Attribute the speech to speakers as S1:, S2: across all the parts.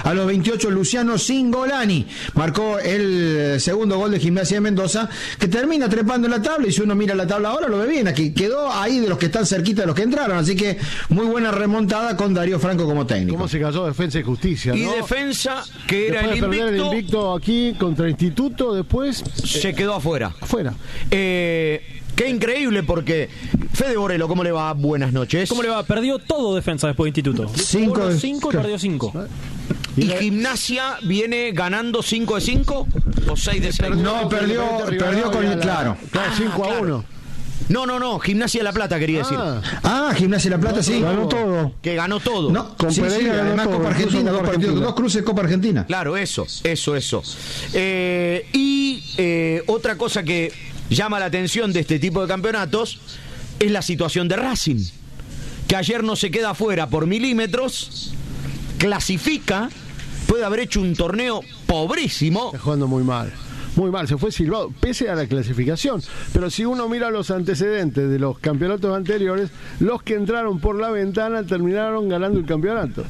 S1: A los 28, Luciano Cingolani marcó el segundo gol de Gimnasia de Mendoza, que termina trepando en la tabla, y si uno mira la tabla ahora lo ve bien, aquí quedó ahí de los que están cerquita de los que entraron, así que muy buena remontada con Darío Franco como técnico.
S2: ¿Cómo se cayó Defensa y Justicia, ¿no?
S3: Y Defensa, que era
S2: después
S3: el
S2: de perder el
S3: invicto,
S2: invicto aquí contra Instituto, después
S3: se quedó afuera. Qué increíble, porque Fede Borelo, ¿cómo le va? Buenas noches.
S4: ¿Cómo le va? Perdió todo Defensa después de Instituto. 5 y perdió 5.
S3: ¿Y Gimnasia viene ganando 5 de 5 o 6 de 6?
S1: No, perdió con el claro.
S2: 5-1.
S3: No, Gimnasia de La Plata quería decir.
S1: Gimnasia de La Plata, sí.
S2: Ganó todo.
S3: Que ganó todo.
S1: No, con Pereira ganó además todo, Copa Argentina, dos cruces Copa Argentina.
S3: Claro, eso. Otra cosa que llama la atención de este tipo de campeonatos es la situación de Racing, que ayer no se queda afuera por milímetros, clasifica, puede haber hecho un torneo pobrísimo.
S2: Está jugando muy mal, se fue silbado, pese a la clasificación. Pero si uno mira los antecedentes de los campeonatos anteriores, los que entraron por la ventana terminaron ganando el campeonato.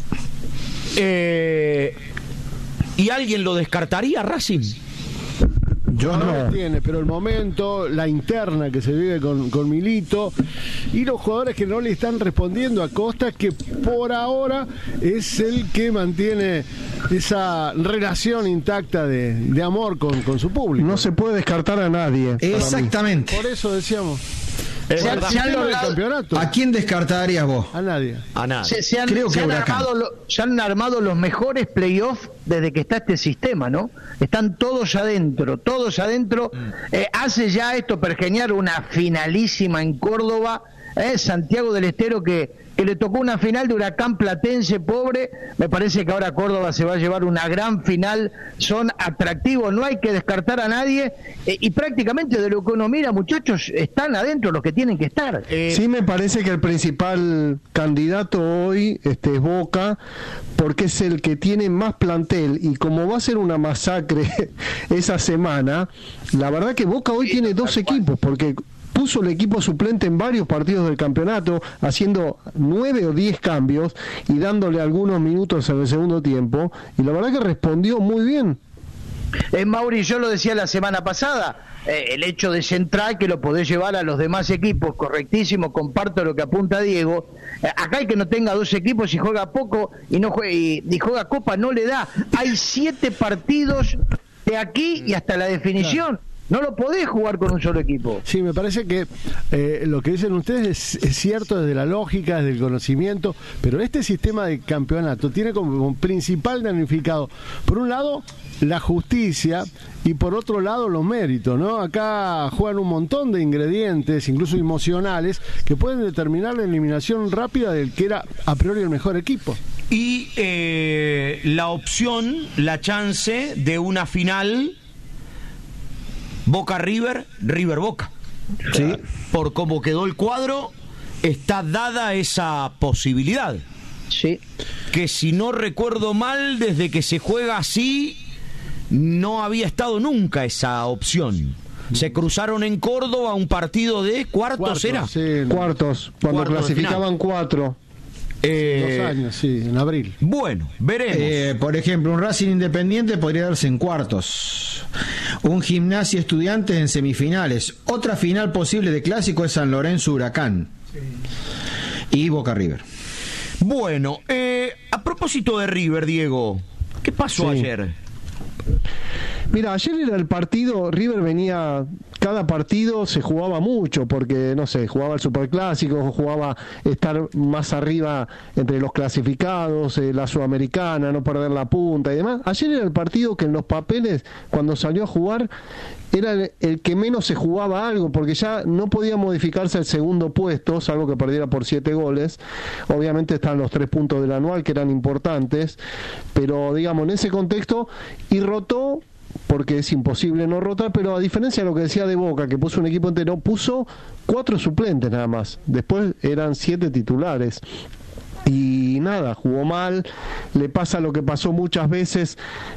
S3: ¿Y alguien lo descartaría, Racing?
S2: Yo no. Tiene, pero el momento, la interna que se vive con Milito y los jugadores que no le están respondiendo a Costa, que por ahora es el que mantiene esa relación intacta de amor con su público.
S5: No se puede descartar a nadie.
S1: Exactamente.
S2: Por eso decíamos.
S1: ¿A quién descartarías vos?
S2: A nadie.
S6: Se han armado los mejores playoffs desde que está este sistema, ¿no? Están todos adentro. Hace ya esto pergeñar una finalísima en Córdoba, Santiago del Estero, que le tocó una final de Huracán Platense, pobre. Me parece que ahora Córdoba se va a llevar una gran final. Son atractivos, no hay que descartar a nadie, y prácticamente de lo que uno mira, muchachos, están adentro los que tienen que estar.
S5: Sí, me parece que el principal candidato hoy es Boca, porque es el que tiene más plantel, y como va a ser una masacre esa semana, la verdad que Boca hoy tiene dos equipos, porque puso el equipo suplente en varios partidos del campeonato, haciendo 9 o 10 cambios y dándole algunos minutos en el segundo tiempo, y la verdad que respondió muy bien.
S6: Mauri, yo lo decía la semana pasada, el hecho de central que lo podés llevar a los demás equipos, correctísimo, comparto lo que apunta Diego. Acá el que no tenga dos equipos y juega poco y no juega, y juega Copa, no le da. Hay 7 partidos de aquí y hasta la definición. Claro. No lo podés jugar con un solo equipo.
S2: Sí, me parece que lo que dicen ustedes es cierto desde la lógica, desde el conocimiento, pero este sistema de campeonato tiene como principal damnificado, por un lado, la justicia, y por otro lado, los méritos, ¿no? Acá juegan un montón de ingredientes, incluso emocionales, que pueden determinar la eliminación rápida del que era a priori el mejor equipo.
S3: Y la opción, la chance de una final Boca River, River Boca. Sí. Por cómo quedó el cuadro, está dada esa posibilidad.
S6: Sí.
S3: Que si no recuerdo mal, desde que se juega así, no había estado nunca esa opción. Se cruzaron en Córdoba un partido de cuartos, ¿era?
S5: Sí, cuartos, cuando clasificaban 4.
S2: 2 años, sí, en abril.
S3: Bueno, veremos.
S1: Por ejemplo, un Racing Independiente podría darse en cuartos. Un Gimnasia Estudiantes en semifinales. Otra final posible de clásico es San Lorenzo Huracán. Sí. Y Boca River.
S3: Bueno, a propósito de River, Diego, ¿qué pasó ayer?
S5: Mira, ayer era el partido, River venía, cada partido se jugaba mucho, porque, no sé, jugaba el Superclásico, jugaba estar más arriba entre los clasificados, la Sudamericana, no perder la punta y demás. Ayer era el partido que en los papeles, cuando salió a jugar, era el que menos se jugaba algo, porque ya no podía modificarse el segundo puesto, salvo que perdiera por 7 goles. Obviamente están los 3 puntos del anual, que eran importantes, pero, digamos, en ese contexto, y rotó, porque es imposible no rotar, pero a diferencia de lo que decía de Boca, que puso un equipo entero, puso 4 suplentes nada más, después eran 7 titulares. y nada, jugó mal, le pasa lo que pasó muchas veces,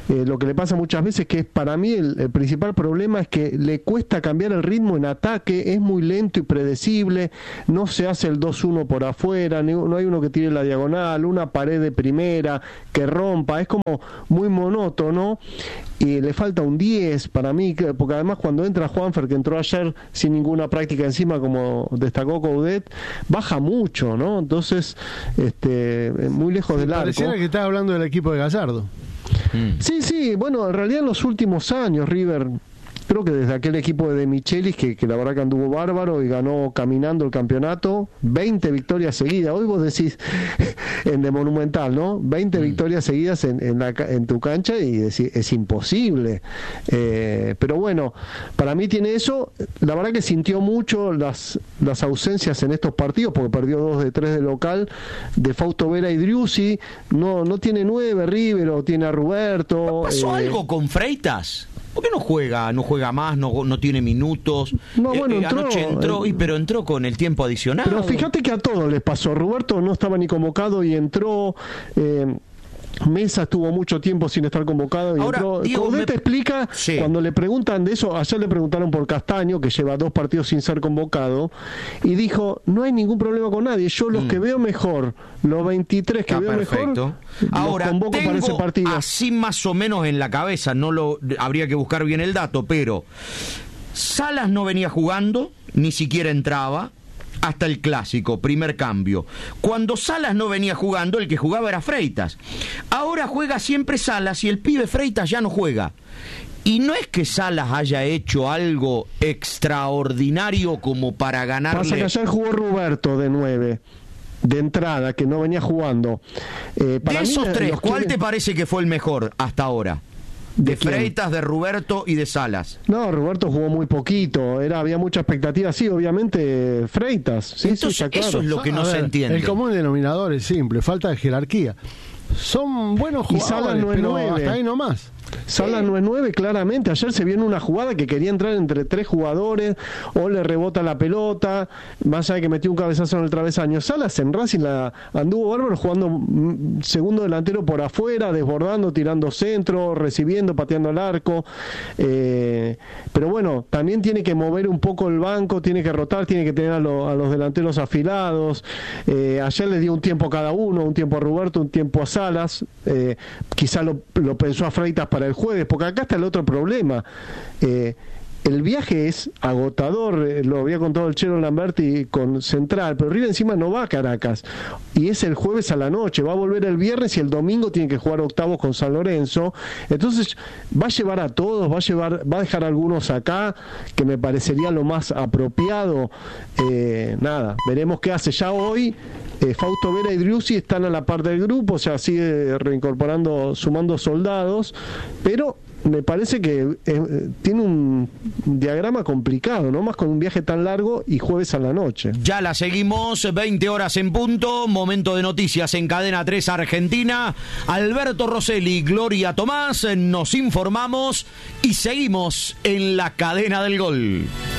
S5: que es para mí el principal problema es que le cuesta cambiar el ritmo en ataque, es muy lento y predecible, no se hace el 2-1 por afuera, no hay uno que tire la diagonal, una pared de primera, que rompa, es como muy monótono, y le falta un 10 para mí, porque además cuando entra Juanfer, que entró ayer sin ninguna práctica encima, como destacó Coudet, baja mucho, ¿no? Entonces, muy lejos del arco.
S2: Pareciera que estás hablando del equipo de Gallardo.
S5: Sí, bueno, en realidad en los últimos años River, creo que desde aquel equipo de Michelis, que la verdad que anduvo bárbaro y ganó caminando el campeonato, 20 victorias seguidas. Hoy vos decís en de Monumental, ¿no? 20 victorias seguidas en tu cancha y decís, es imposible. Pero bueno, para mí tiene eso. La verdad que sintió mucho las ausencias en estos partidos, porque perdió 2 de 3 de local, de Fausto Vera y Driussi. No tiene 9 River, o tiene a Roberto.
S3: ¿Pasó algo con Freitas? ¿Por qué no juega más, no tiene minutos? Anoche entró, pero entró con el tiempo adicional.
S5: Pero fíjate que a todos les pasó. Roberto no estaba ni convocado y entró. Mesa estuvo mucho tiempo sin estar convocado y ahora, entró. Coudet te explica, cuando le preguntan de eso, ayer le preguntaron por Castaño, que lleva 2 partidos sin ser convocado, y dijo, no hay ningún problema con nadie, yo los que veo mejor, los 23 que veo mejor,
S3: ahora,
S5: los convoco para ese partido.
S3: Así más o menos en la cabeza, habría que buscar bien el dato, pero Salas no venía jugando, ni siquiera entraba, hasta el clásico, primer cambio. Cuando Salas no venía jugando, el que jugaba era Freitas. Ahora juega siempre Salas y el pibe Freitas ya no juega. Y no es que Salas haya hecho algo extraordinario como para ganarle...
S5: Pasa que ayer jugó Roberto de 9, de entrada, que no venía jugando.
S3: Para de esos 3, ¿cuál te parece que fue el mejor hasta ahora? De Freitas, de Roberto y de Salas.
S5: No, Roberto jugó muy poquito, había mucha expectativa, sí, obviamente Freitas. Sí,
S3: entonces, claro. Eso es lo que no se entiende.
S2: El común denominador es simple, falta de jerarquía. Son buenos jugadores,
S5: Salas no es
S2: pero
S5: 9.
S2: Hasta ahí nomás.
S5: Salas no es 9, claramente. Ayer se vio en una jugada que quería entrar entre 3 jugadores, o le rebota la pelota, más allá de que metió un cabezazo en el travesaño. Salas en Racing anduvo bárbaro, jugando segundo delantero por afuera, desbordando, tirando centro, recibiendo, pateando al arco. Pero bueno, también tiene que mover un poco el banco, tiene que rotar, tiene que tener a los delanteros afilados. Ayer le dio un tiempo a cada uno, un tiempo a Roberto, un tiempo a Salas. Quizá lo pensó a Freitas para el jueves, porque acá está el otro problema. El viaje es agotador, lo había contado el Chelo Lamberti con Central, pero River encima no va a Caracas, y es el jueves a la noche, va a volver el viernes y el domingo tiene que jugar octavos con San Lorenzo, entonces va a llevar a todos, va a dejar a algunos acá, que me parecería lo más apropiado. Nada, veremos qué hace. Ya hoy Fausto Vera y Driussi están a la par del grupo, o sea, sigue reincorporando, sumando soldados, pero me parece que tiene un diagrama complicado, ¿no? Más con un viaje tan largo y jueves a la noche.
S3: Ya la seguimos, 20 horas en punto, momento de noticias en Cadena 3 Argentina. Alberto Rosselli, Gloria Tomás, nos informamos y seguimos en la cadena del gol.